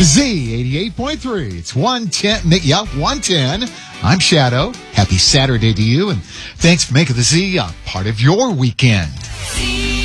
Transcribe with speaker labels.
Speaker 1: Z 88.3. It's 110. Yeah, 110. I'm Shadow. Happy Saturday to you, and thanks for making the Z a part of your weekend.